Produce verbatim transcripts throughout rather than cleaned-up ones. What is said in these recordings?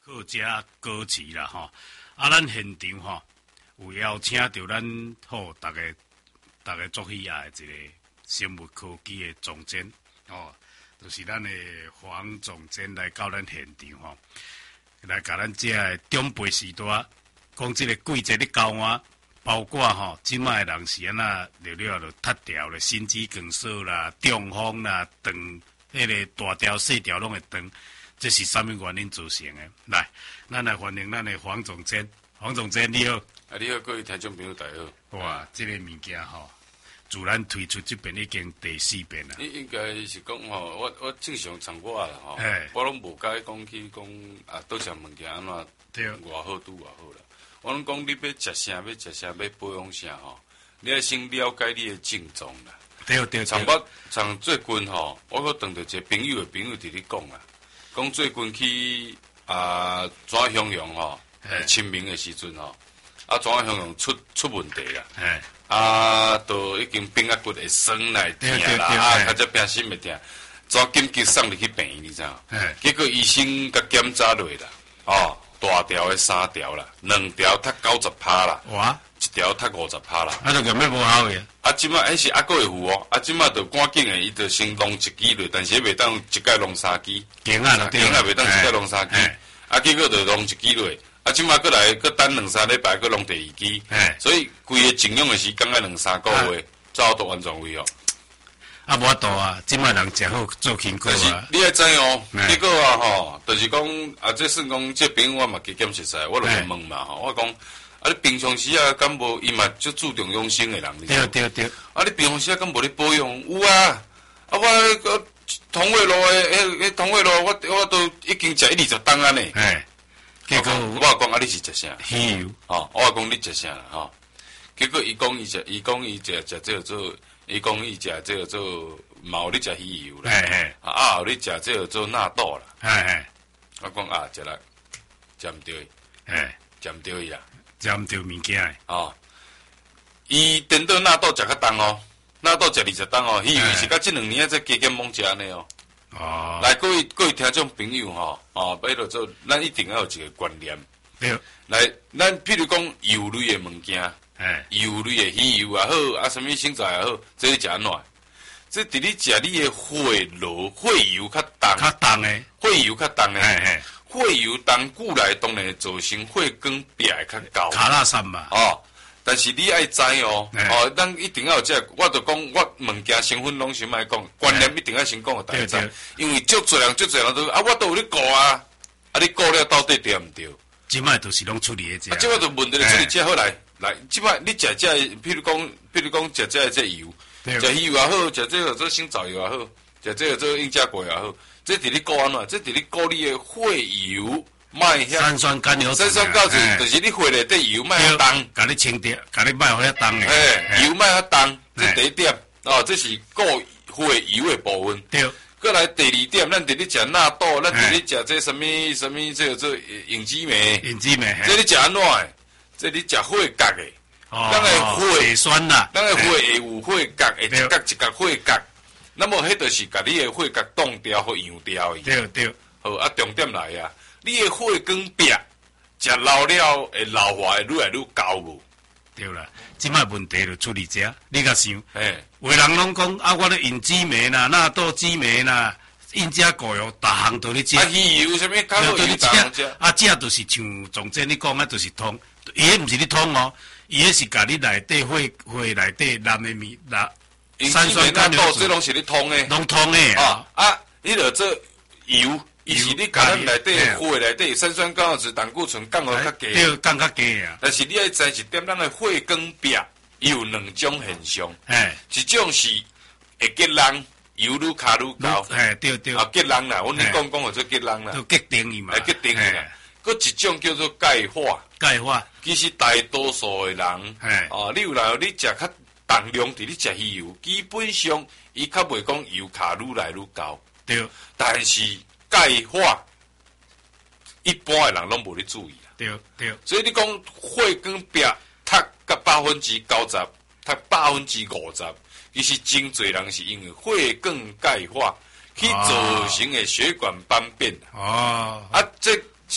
好食歌词啦吼，啊，咱现场吼有邀请到咱好大家大家作喜爱的一个生物科技的总监哦，就是咱的黄总监来到咱现场吼，来甲咱这个长辈时代讲这个季节的交换。包括吼，即卖人是安那了了就脱掉了，心肌梗塞啦、中风啦，长迄个大条细条拢会长，这是啥物原因造成的？来，咱来欢迎咱的黄总监，黄总监你好。 啊，你好，各位听众朋友大家好。 哇，这个物件吼，自然推出这边已经第四遍啦。 应应该是讲吼，我我正常常我啦吼， 嘿我拢无解讲去讲啊，倒啥物件安怎对偌好拄偌好啦。我拢讲你要食啥，要食啥，要保养啥吼，你要先了解你的症状啦。 对对对。 像我像最近吼，我搁当着一个朋友的朋友伫咧讲啊，讲最近去啊怎向阳吼，清明的时阵吼，啊怎向阳出出问题啦。 哎。 啊，都已经髌啊骨会酸来疼啦，啊，或者髌心会疼，抓紧急送入去病院，你知影？结果医生甲检查落啦，哦。大条的三条啦，两条脱九十趴啦， 哇， 一条脱五十趴啦。 啊，就根本无效个。 啊，即马迄是还佫会付哦，啊，即马就赶紧诶，伊就先弄一支落，但是袂当一盖弄三支， 惊啊啦， 惊啊袂当一盖弄三支，啊，结果就弄一支落，啊，即马佫来佫等两三礼拜佫弄第二支，所以规个静养诶时间爱两三个月，早都完全恢复。 啊，无度啊，即摆人食好做轻果啊。 你要知哦，结果啊吼，就是讲啊，这算讲这朋友我嘛加减熟悉，我就问嘛吼，我讲啊，你平常时啊，敢无伊嘛足注重养生诶人， 对对对。 啊，你平常时啊，敢无咧保养？有啊，啊，我个通惠路诶，迄迄通惠路，我我都已经食一二十档啊呢。 哎，结果我讲啊，你是食啥？ 鱼油。 哦，我讲你食啥啦？吼，结果伊讲伊食，伊讲伊食食这个做。伊讲伊食这个做毛，你食鱼油啦，啊啊，你食这个做纳豆啦， 哎哎， 我讲啊，食啦，食毋对， 哎， 食毋对伊啊， 食毋对物件诶， 哦，伊等到纳豆食较重哦，纳豆食二十档哦，鱼油是甲这两年才加减猛食安尼哦。哦，来各位各位听众朋友吼，哦，要落做，咱一定要有一个观念， 对， 来，咱譬如讲油类诶物件。 哎， 油类的鱼油也好，啊，什么生菜也好，这你食安怎？这伫你食你的血路血油较重， 较重诶， 血油较重诶， 哎哎， 血油重久来当然会造成血管壁会较高， 卡拉山嘛。 哦，但是你爱知哦，哦，咱一定要有这个，我就讲我物件成分拢先莫讲，观念一定要先讲互大家知，因为足侪人足侪人都啊，我都有咧顾啊，啊，你顾了到底对毋对？ 即摆都是拢处理诶这， 啊，即摆就问题咧处理这好来。来，即摆你食这，譬如讲，譬如讲食这这油，食鱼油也好，食这个做生枣油也好，食这个做鹰架果也好，这伫你顾安怎？这伫你顾你的血油，卖遐三酸甘油， 三酸甘油，就是你血内底油卖遐重， 甲你清掉，甲你卖互遐重诶， 嘿，油卖遐重，这第一点，哦，这是顾血油的部分。 对。 过来第二点，咱伫咧食纳豆，咱伫咧食这什么什么这个做隐基酶， 隐基酶， 这你食安怎诶？这你食血角诶，咱诶血酸啦， 咱诶血会有血角，会一角一角血角，那么迄就是甲你诶血角冻掉或养掉伊。 对对。 好啊，重点来啊，你诶血管壁食老了会老化会愈来愈高无？ 对啦，即摆问题就出伫遮，你甲想， 诶， 有人拢讲啊，我咧用紫莓啦、纳豆紫莓啦。因遮果油，逐项都咧食。 啊，鱼油啥物较好油当食？ 啊，这就是像总监你讲啊，就是通，伊迄毋是咧通哦，伊迄是甲你内底血血内底蓝的米蓝三酸甘油，这拢是咧通诶， 拢通诶啊啊！你著做油，伊是你甲咱内底血内底三酸甘油酯、胆固醇降互较低， 对，降较低啊。 但是你爱知一点，咱诶血管壁有两种现象， 哎， 一种是会结囊。油愈卡愈高， 哎对对， 啊结囊啦，阮你讲讲做结囊啦， 就结定伊嘛， 结定伊啦。佮一种叫做钙化， 钙化， 其实大多数诶人，哦，你有来你食较重量伫你食鱼油，基本上伊较袂讲油卡愈来愈高， 对。但是钙化，一般诶人拢无咧注意啦， 对对。 所以你讲血管壁读甲百分之九十，读百分之五十。其实真侪人是因为血管钙化去造成的血管斑变。 哦， 啊，这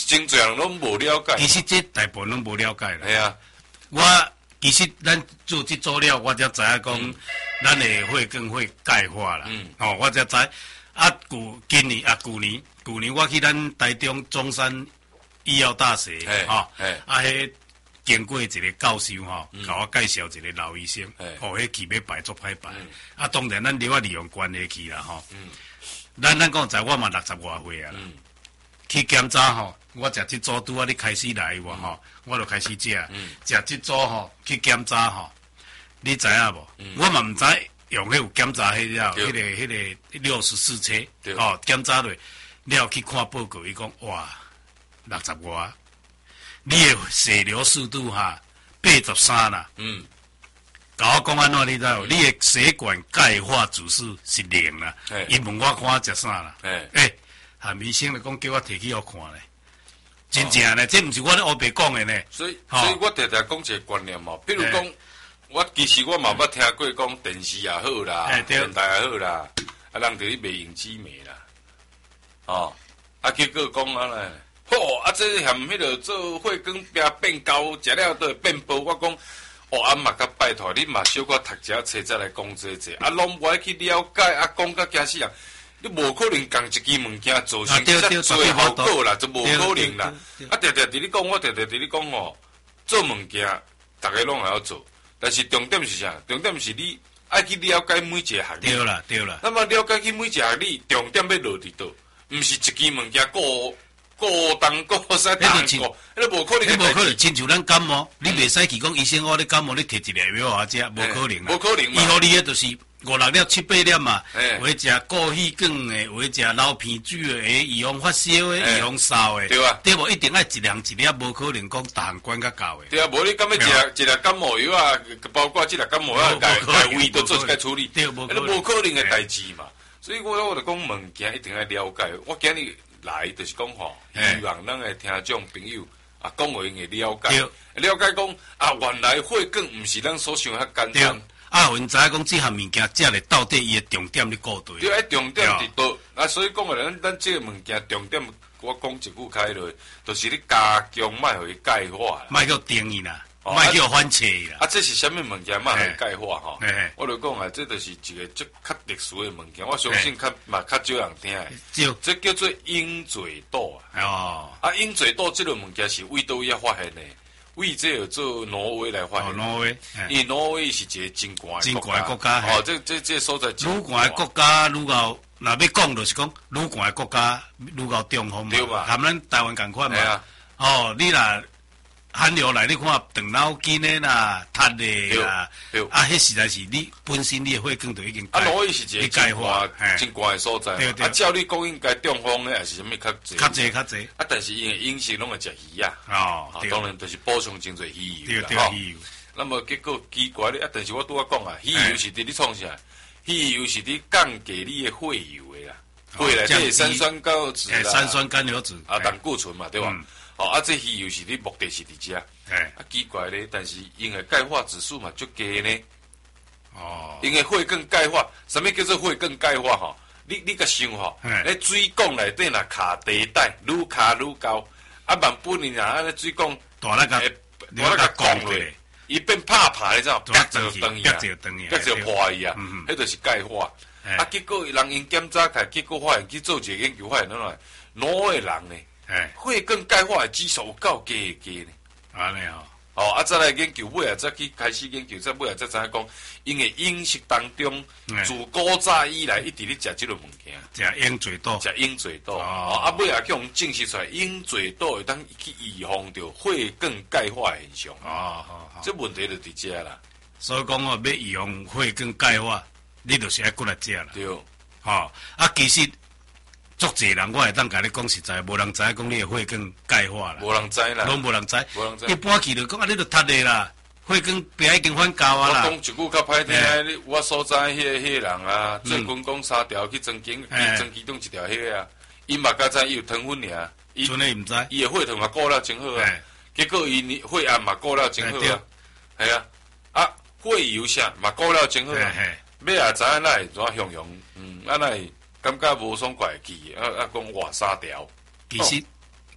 真侪人拢无了解。 其实这大部分拢无了解啦。 系啊， 我其实咱做这做了，我才知影讲，嗯、咱的血管会钙化啦。嗯，哦，我才知。啊，旧今年啊，旧年旧年我去咱台中中山医药大学，吼、哦，啊，迄经过一个教授吼，甲、嗯、我介绍一个老医生，哦，迄期要排足歹排。嗯、啊，当然咱了啊利用关系去啦，吼、哦。嗯。咱咱讲在我嘛六十外岁啊啦，嗯、去检查吼，我食这组拄啊，你開始來喎吼，我就開始食，食這組吼去檢查吼，你知影無？嗯、我嘛毋知用迄有檢查迄了，迄個迄個六十四車，哦，檢查落了去看報告，伊講哇六十外，你的血流速度哈八十三啦，嗯。甲我講安怎你知無？你的血管鈣化指數是零啦。伊問我看食啥啦？誒，韓醫生就講叫我摕去互看咧，真正咧，這毋是我咧黑白講的呢。 所以，所以我常常講一個觀念嘛，比如講，我其實我嘛捌聽過講電視也好啦，電台也好啦，啊人哋咧賣用紫梅啦，哦，啊結果講啊咧，好啊，這含迄個做血管壁變高，食了都會變薄，我講。哦，啊嘛，甲拜託你嘛，小可讀者冊再來講這這，啊，攏無愛去了解，啊，講甲驚死人，你無可能共一支物件做成遮做效果啦，就無可能啦。啊，常常佇你講，我常常佇你講哦，做物件，逐個攏會曉做，但是重點是啥？重點是你愛去了解每一個學歷。對啦，對啦。那麼了解去每一個學歷，重點要落佇倒，毋是一支物件個。個當個使當個，迄個無可能。迄無可能，親像咱感冒，你袂使去講醫生，我咧感冒，你摕一粒藥我食，無可能。無可能。伊互你迄就是五六粒、七八粒嘛，有迄食過氣管誒，有迄食流鼻水誒，預防發燒誒，預防燒誒。對啊。對無一定愛一兩一粒，無可能講逐項管甲到誒。對啊，無你敢要食一粒感冒藥啊，包括即粒感冒藥，家家胃都做一個處理，迄個無可能誒代志嘛。所以我我就講物件一定要了解。我今日。來就是講吼，希望咱嘅聽眾朋友啊，講互因會了解，了解講啊，原來血管毋是咱所想遐簡單。啊，阮知影講即項物件，食咧到底伊嘅重點咧顧對。對，重點佇倒。啊，所以講嘅咱咱即個物件重點，我講一句開落，就是你加強賣互伊鈣化，賣叫定義啦。賣叫反切啦！啊，這是啥物物件？賣互鈣化吼。我就講啊，這就是一個足較特殊嘅物件。我相信較嘛較少人聽誒。這叫做鷹嘴豆啊。哦。啊，鷹嘴豆這個物件是為倒位發現誒？為這個做挪威來發現。挪威。因為挪威是一個真寒真寒嘅國家。哦，這這這所在。愈寒嘅國家愈較，若要講就是講愈寒嘅國家愈較中風嘛。對嘛。含咱台灣共款嘛。係啊。哦，你若。寒流來，你看長腦筋的啦、塌的啦，啊，迄實在是你本身你的血管就已經啊，挪威是一個真寒、真寒的所在。啊，照你講應該中風的，還是啥物較濟？較濟較濟。啊，但是因為飲食攏會食魚啊，哦，當然就是補充真濟魚油啦。對對，魚油。那麼結果奇怪咧，啊，但是我拄仔講啊，魚油是佇你創啥？魚油是佇降低你的血油的啦，血內底三酸甘油酯啦，三酸甘油酯啊，膽固醇嘛，對吧？哦，啊，這魚油是你目的是佇遮，啊奇怪咧，但是因為鈣化指數嘛足低呢。哦，因為血管鈣化，什麼叫做血管鈣化？吼，你你個想吼，咧水管內底若卡地帶，愈卡愈高，啊萬不然啊，安尼水管大那個，大那個降落，伊變拍拍，你知道？隔就斷去啊，隔就破去啊，迄就是鈣化。啊，結果人因檢查開，結果發現去做一個研究，發現哪來挪威人呢？血管鈣化的指數有夠低低呢？安尼哦，哦啊，再來研究尾啊，再去開始研究，再尾啊，再知影講，因為飲食當中，自古早以來一直咧食即個物件，食鷹嘴豆，食鷹嘴豆，哦啊，尾啊叫人證實出來，鷹嘴豆會當去預防到血管鈣化的現象。哦哦哦，這問題就佇遮啦。所以講哦，要預防血管鈣化，你就是愛過來食啦。對，哦啊，其實。足濟人，我會當甲你講實在，無人知影講你的血管鈣化啦，無人知啦，攏無人知。一般去就講啊，你著塌咧啦，血管壁已經反高啊啦。我講一句較歹聽誒，我所知迄個迄個人啊，做軍工三條去裝機，去裝機動一條迄個啊，伊嘛甲知伊有糖分爾，伊陣誒毋知，伊誒血糖嘛顧了真好啊，結果伊血壓嘛顧了真好啊，係啊，啊血油啥嘛顧了真好啊，尾也知影咱會怎形容，嗯，咱會。感覺無爽快去，啊啊講換三條。其實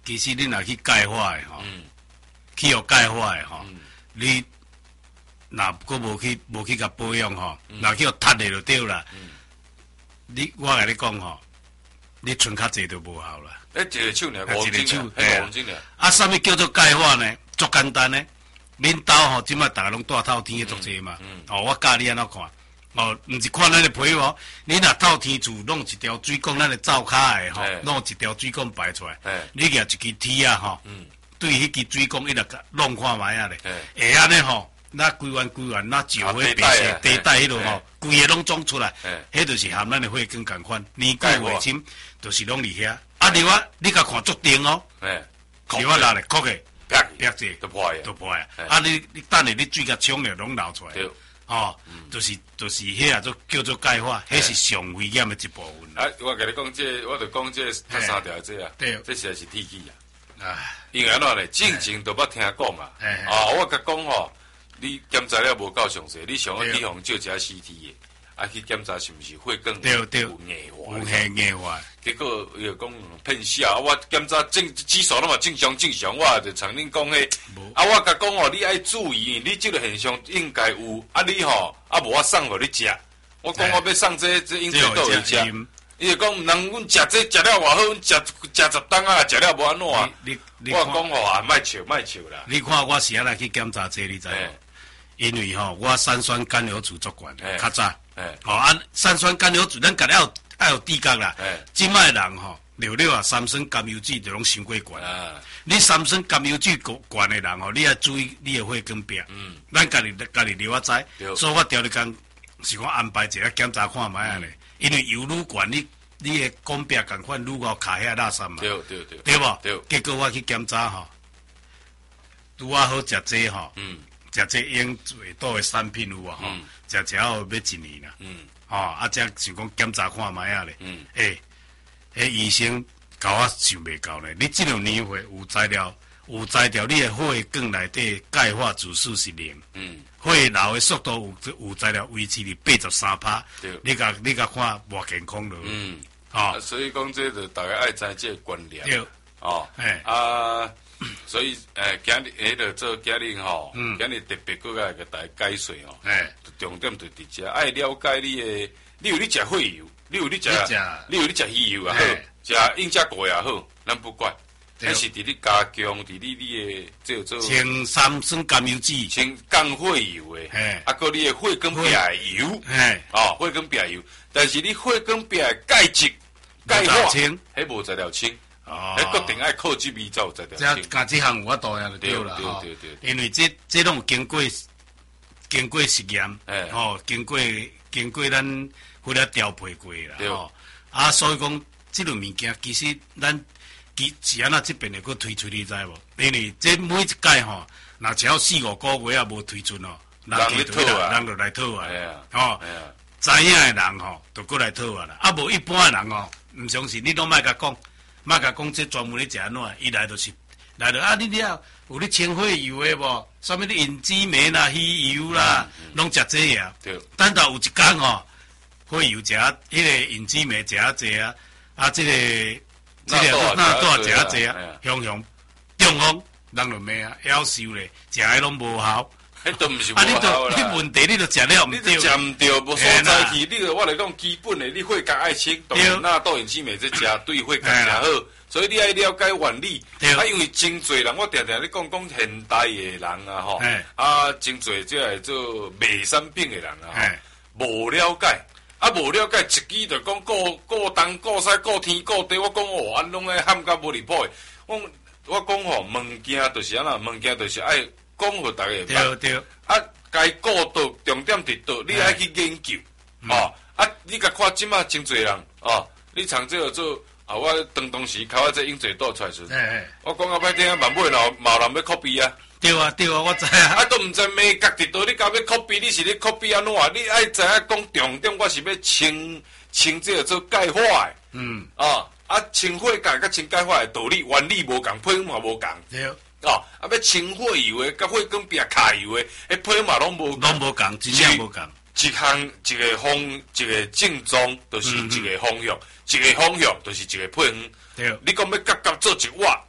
其實你若去鈣化的吼，嗯、去互鈣化的吼，嗯、你若閣無去無去甲保養吼，若、嗯、去互塌的就對啦。嗯、你我甲你講吼，你存較濟就無效啦。 誒，一個手呢，一個手，係黃金呢。 啊，啥物叫做鈣化呢？足簡單呢。恁兜吼，即擺逐個攏大透天嘅足濟嘛。嗯嗯、哦，我教你安怎看。哦，毋是看咱的皮哦，你若透天厝弄一條水管，咱的灶骹的吼，弄一條水管排出來，你舉一支鐵啊吼，對迄支水管伊著弄看覓啊咧，會安尼吼，那規彎規彎，那石灰白色地帶迄落吼，規個攏裝出來，迄著是含咱的血管共款，年久月深，著是攏佇遐。啊，另外你甲看足定哦，另外拿咧cork嘅，白白者都破嘅，都破嘅。啊，你你等下你水甲沖了，攏流出來。哦，嗯、就是就是迄啊，做叫做鈣化，迄是上危險的一部分。 啊，我甲你講，這個、我著講這頭三條這啊，對這實在是鐵齒啊。啊，因為安怎咧，進前都捌聽講啊。啊，我甲講吼，你檢查了無夠詳細，你上去地方照一下 C T 的，啊去檢查是毋是血管有硬化？ 有硬化。 結果伊就講騙笑，我檢查正指數攏嘛正常正常，我就像恁講迄，啊我甲講哦，你愛注意，你即個現象應該有，啊你吼啊無我送互你食，我講我要送這這飲水倒去食，伊就講毋通阮食這食了偌好，阮食食十當啊，食了無安怎啊？我講吼啊，莫笑莫笑啦。 你看我是安來去檢查這，你知無？因為吼我三酸甘油酯足懸，較早，吼啊三酸甘油酯咱家己要。愛有知覺啦，即擺人吼，了了啊，三酸甘油酯就攏傷過懸。啊、你三酸甘油酯懸懸的人吼，你要注意你的血管壁。嗯，咱家己家己了解知，對所以我調你講是講安排一下檢查看覓啊咧。嗯、因為油愈懸，你你的管壁共款愈高卡遐垃圾嘛。對對對，對無？對。結果我去檢查吼，拄啊好食這吼，嗯，食這用最多的產品有啊吼，食食好要一年啦。嗯。哦，啊，則想講檢查看覓啊咧，嗯，誒，迄醫生甲我想袂到咧，你即兩年會有材料，有材料，你誒血管內底鈣化指數是零，嗯，血流誒速度有有材料維持佇八十三趴，對，你甲你甲看無健康咯，嗯， 啊，所以講這就大家愛知這個觀念，對，哦，誒，啊，所以誒，今日迄個做今日吼，今日特別閣愛甲大家解說哦，誒。重點就佇遮，愛了解你誒，你有你食血油，你有你食，你有你食魚油也好，食應食過也好，咱不管。但是佇你加強，佇你你誒叫做清三酸甘油酯， 清降血油誒，啊個你誒血管壁油，哦血管壁油，但是你血管壁鈣質、鈣化，迄無材料清，迄決定愛靠這味才有材料清。 即加這項有法度呀就對啦，對對對，因為這這攏經過。經過實驗，欸、哦，經過經過咱迄個調配過啦，對哦，啊，所以講，即個物件其實咱其是安那這邊會閣推出，你知無？因為這每一屆吼，若只要四五個月啊無推出哦，人去討啊，人就來討啊，哦，知影的人吼，就過來討啊啦，啊，無一般的人吼，毋相信，你攏莫甲講，莫甲講，這專門咧食安怎，伊來就是來着啊，你了有咧清血油的無？啥物啲胭脂麵啦、魚油啦，攏食這樣。對。等到有一天吼，血油食啊，迄個胭脂麵食啊濟啊，啊，即個即個那多食啊濟啊，雄雄中風，人就咩啊，夭壽咧，食迄攏無效。 迄都毋是無效啦。啊，你都你問題你都食了毋對。 你食毋對，無所在去。你個我來講基本誒，你血管愛清，當然那多胭脂麵這食對血管誠好。所以你愛了解原理，啊，因為真濟人，我常常咧講講現代嘅人啊，吼，啊，真濟即係做賣產品嘅人啊，無了解，啊，無了解，一支就講顧顧東顧西顧天顧地，我講哦，安攏愛喊甲無離譜。我我講吼，物件就是安那，物件就是愛講互大家。對對。啊，該顧到重點佇倒，你愛去研究，哦，啊，你甲看即馬真濟人，哦，你從這個做。啊！我當當時靠我這影最多出來時，我講啊歹聽，萬尾老毛人要 copy 啊！ 對啊對啊，我知啊！ 啊都毋知咩角佇倒，你甲要 copy， 你是咧 copy 安怎？你愛知影講重點，我是要清清這個做鈣化誒。嗯。啊啊，清血鈣甲清鈣化誒道理原理無共，配嘛無共。對。哦，啊要清血油誒，甲血管壁卡油誒，迄配嘛攏無。攏無共，真正無共。一項一個方一個症狀，就是一個方向。一個方向就是一個配方，對你講要夾夾做一碗，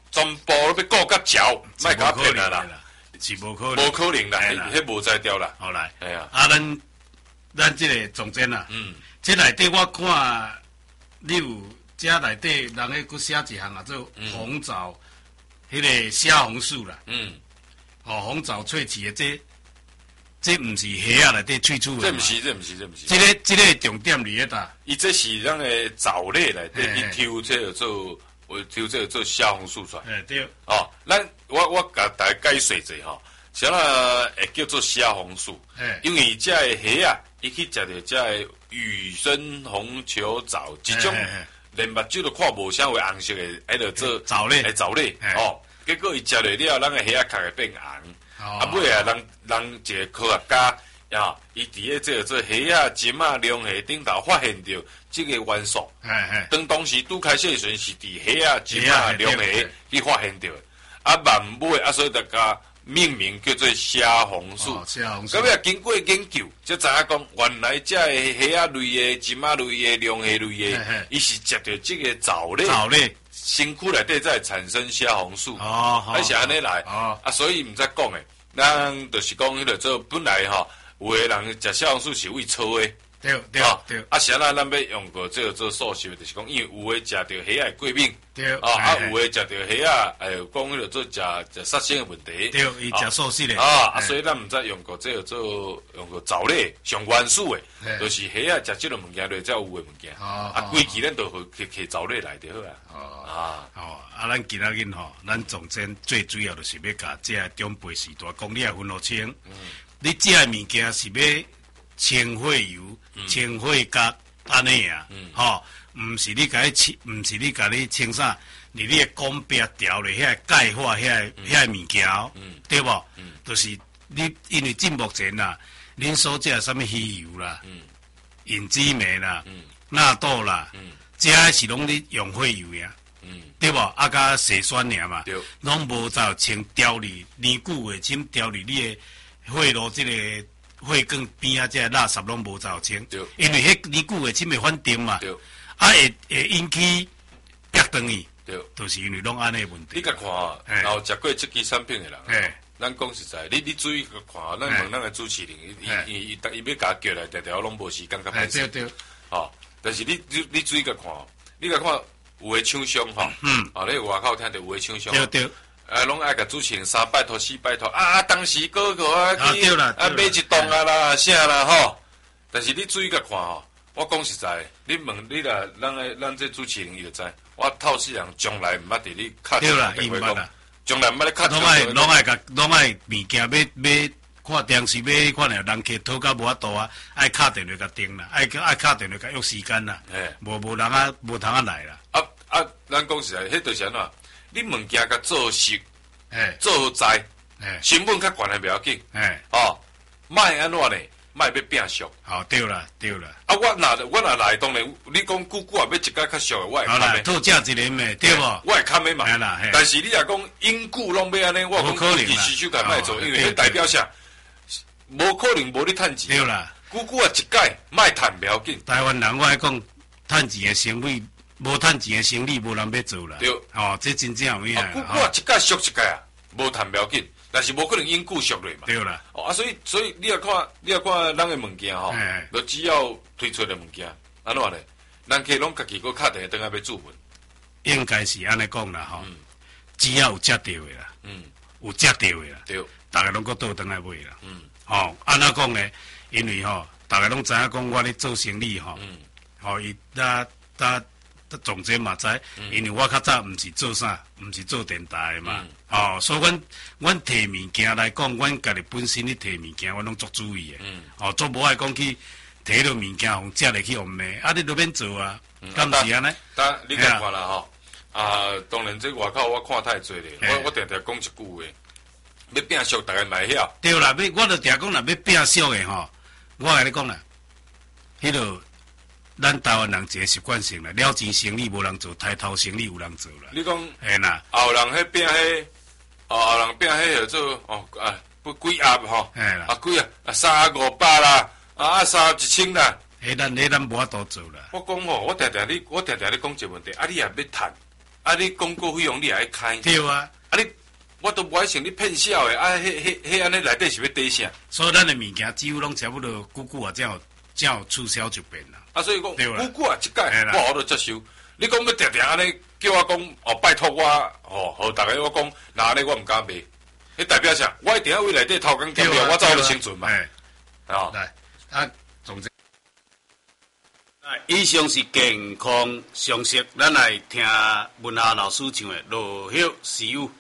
全部要顾甲嚼，莫甲骗啦啦， 是无可能， 无可能啦，迄无才调啦。 好来， 哎呀， 啊，咱咱即个总监啊，嗯，这内底我看你有这内底人迄佫写一项啊，做红枣，迄个虾红素啦，嗯，哦，红枣萃取的这。这毋是虾啊内底萃取的， 这毋是，这毋是，这毋是。 这个这个重点伫迄搭， 伊这是咱的藻类内底去抽这个做，我抽这个做虾红素出来。 哎对。 哦，咱我我甲大家解说者吼，啥啦会叫做虾红素？哎，因为这个虾啊，伊去食着这个雨生红球藻一种，连目睭都看无啥会红色的，迄个做藻类， 哎藻类。哦，结果伊食落了，咱的虾壳会变红。啊，尾啊，人人一个科学家啊，伊伫咧这个做虾啊、金啊、龙虾顶头发现着这个元素。哎哎，当当时拄开始的时阵是伫虾啊、金啊、龙虾去发现着，啊慢尾啊，所以大家命名叫做虾红素。 虾红素。 咁啊，经过研究，才知影讲，原来这个虾啊类的、金啊类的、龙虾类的，伊是食着这个藻类。藻类。身躯内底才产生虾红素，哦，还是安尼来，哦，啊，所以毋则讲诶，咱就是讲迄个做本来吼，有诶人食虾红素是为错诶， 对对对， 啊，啥啦，咱要用过这个做素食，就是讲，因为有诶食着虾仔过敏， 对， 啊，啊，有诶食着虾仔，哎，讲迄个做食食杀生诶问题， 对，伊食素食诶， 啊，啊，所以咱毋则用过这个做用过藻类上元素诶，就是虾仔食即个物件类才有诶物件，啊，规期咱都去去藻类来就好啊。 啊，哦，啊，咱今仔日吼，咱总监最主要就是要甲这中辈时代讲，你也分好清，嗯、你这物件是要清血油、嗯、清血角安尼啊，吼、嗯，毋、哦、是你甲伊清，毋是你甲你清啥，你你个讲壁调咧，遐钙化遐遐物件，嗯、对无？嗯、就是你因为进目前啦，恁所食什么鱼油啦、嗯、银子梅啦、嗯、纳豆啦，嗯、这是拢你用血油呀。嗯，对无？啊，甲洗酸尔嘛，拢无走清调理年久的，请调理你的血路，即个血管边啊，即个垃圾拢无走清。因为迄年久的，请会反定嘛。啊，会会引起白肠炎。对，就是因为拢安尼问题。 你甲看，然后食过即支产品的人，哎，咱讲实在，你你注意个看，咱问咱个主持人，伊伊伊伊要甲叫来，条条拢无时间甲拍摄。对对。哦，但是你你你注意个看，你甲看。有诶厂商吼，嗯，啊，你外口听着有诶厂商，对对，啊，拢爱甲主持人三拜托四拜托，啊，当时哥哥啊去啊买一栋啊啦，啥啦吼，但是你注意甲看吼，我讲实在，你问你啦，咱诶咱这主持人伊就知，我透视人从来毋捌伫你敲电话讲，从来毋捌咧敲电话。拢爱拢爱甲拢爱物件要要看电视买看了，人客讨到无法度啊，爱敲电话甲订啦，爱爱敲电话甲约时间啦，无无人啊无通啊来啦。 啊啊，咱讲实在，迄就是安怎？你物件甲做实，做在，成本较悬诶，袂要紧。哦，卖安怎呢？卖要变俗。 好，对啦，对啦。 啊，我若我若来，当然，你讲久久啊，要一间较俗诶，我会好啦，多价一年诶，对无？ 我会堪诶嘛。但是你若讲因久拢要安尼，我讲自己需求甲卖做，因为迄代表啥？无可能无你趁钱。 对啦， 久久啊一届卖趁袂要紧。 台湾人我爱讲，趁钱诶生意。无趁钱诶生意，无人要做啦。对，哦，这真正有影。 啊，我一届俗一届啊，无趁不要紧，但是无可能因久俗落嘛。 对啦。 哦啊，所以所以你要看，你要看咱诶物件吼，就只要推出诶物件，安怎咧？人客拢家己个敲电话等下要注文。 应该是安尼讲啦吼，只要有接到诶啦，嗯，有接到诶啦，对，大家拢个倒等来买啦。嗯，哦，安怎讲咧？因为吼，大家拢知影讲我咧做生意吼，嗯，吼伊搭搭。总监嘛知，因为我较早毋是做啥，毋是做电台的嘛，嗯、哦，所以阮阮摕物件来讲，阮家己本身咧摕物件，阮拢足注意的，嗯、哦，足无爱讲去摕到物件，互食落去互骂，啊，你都免做啊，敢、嗯、是安尼？ 但你看看啦吼，啊，当然这外口我看太侪咧，我我常常讲一句话，要变俗，大家嘛会晓。 对啦，要我著常讲啦，要变俗的吼，我甲你讲啦，迄落。咱台湾人一个习惯性啦，了钱生意无人做，抬头生意有人做啦。 你讲， 嘿啦， 后人迄变迄，哦，后人变迄叫做哦啊，不几盒吼，啊几啊，三五百啦，啊三一千啦。 迄咱迄咱无法度做啦。 我讲吼，我常常你，我常常你讲一个问题，啊你也要趁，啊啊，你广告费用你也爱开。 对啊， 啊你我都无爱想你骗笑诶，啊，迄迄迄安尼内底是要底啥？ 所以咱诶物件几乎拢差不多久久啊，才有才有促销就变啦。 啊，所以讲久久啊一届，我我都接受。你讲要定定安尼叫我讲哦，拜托我哦，互逐个我讲，那安尼我毋敢卖。迄代表啥？我一定要为内底头工减料，我才有生存嘛。 哦，来啊，总之，以上是健康常识，咱来听文夏老师唱诶《落叶时雨》。